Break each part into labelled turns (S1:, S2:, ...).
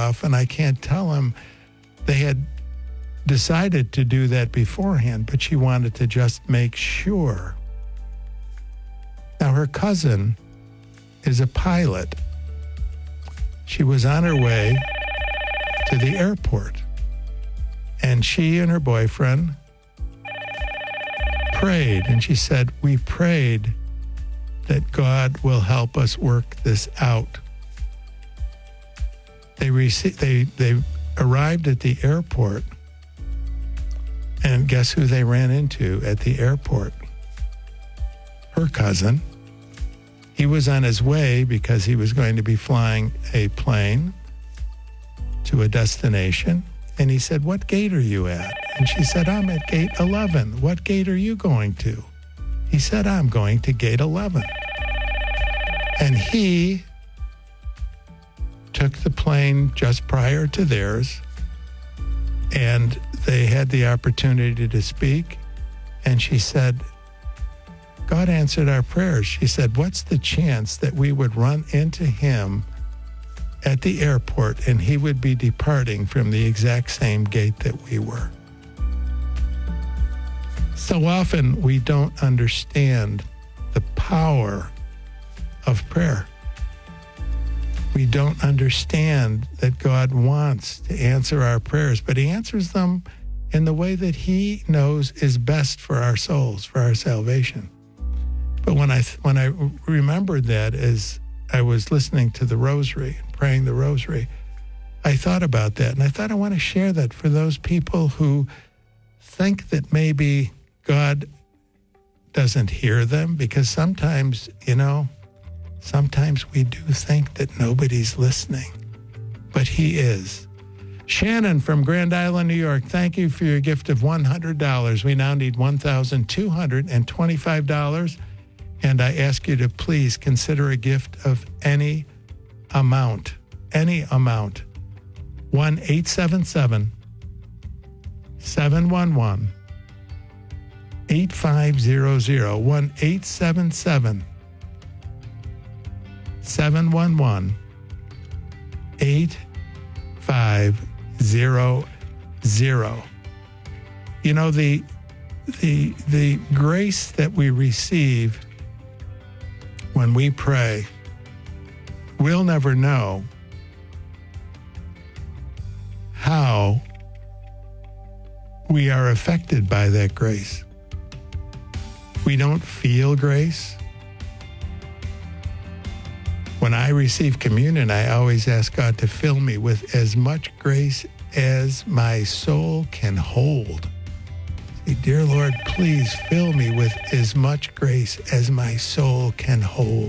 S1: off, and I can't tell him. They had decided to do that beforehand, but she wanted to just make sure. Now, her cousin is a pilot. She was on her way to the airport, and she and her boyfriend prayed, and she said, we prayed that God will help us work this out. They arrived at the airport, and guess who they ran into at the airport? Her cousin. He was on his way because he was going to be flying a plane to a destination. And he said, what gate are you at? And she said, I'm at gate 11. What gate are you going to? He said, I'm going to gate 11. And he took the plane just prior to theirs, and they had the opportunity to speak. And she said, God answered our prayers. She said, what's the chance that we would run into him at the airport and he would be departing from the exact same gate that we were? So often we don't understand the power of prayer. We don't understand that God wants to answer our prayers, but he answers them in the way that he knows is best for our souls, for our salvation. But when I remembered that as I was listening to the rosary, praying the rosary, I thought about that. And I thought I want to share that for those people who think that maybe God doesn't hear them, because sometimes, sometimes we do think that nobody's listening, but he is. Shannon from Grand Island, New York, thank you for your gift of $100. We now need $1,225. And I ask you to please consider a gift of any amount. 1-877-711-8500. 1-877-711-8500. The grace that we receive when we pray, we'll never know how we are affected by that grace. We don't feel grace. When I receive communion, I always ask God to fill me with as much grace as my soul can hold. Dear Lord, please fill me with as much grace as my soul can hold.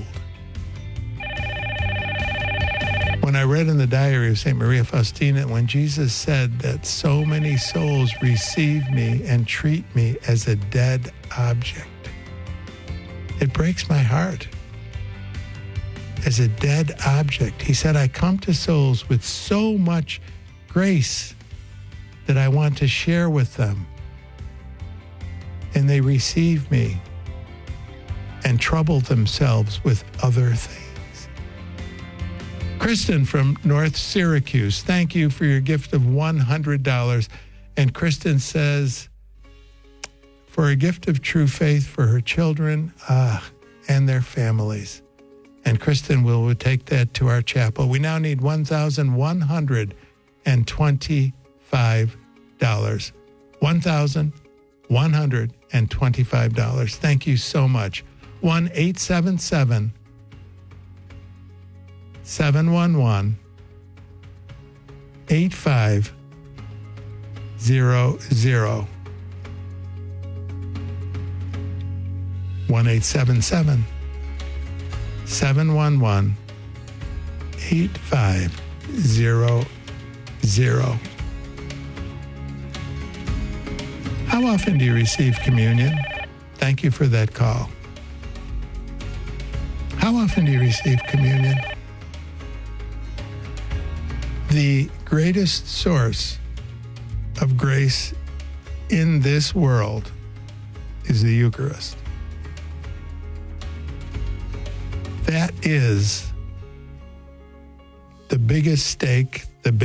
S1: When I read in the diary of St. Maria Faustina, when Jesus said that so many souls receive me and treat me as a dead object, it breaks my heart. As a dead object. He said, I come to souls with so much grace that I want to share with them. And they receive me and trouble themselves with other things. Kristen from North Syracuse, thank you for your gift of $100. And Kristen says, for a gift of true faith for her children and their families. And Kristen will take that to our chapel. We now need $1,125. $1,125. Thank you so much. 1-877-711-8500. 1-877-711-8500. How often do you receive communion? Thank you for that call. How often do you receive communion? The greatest source of grace in this world is the Eucharist. That is the biggest stake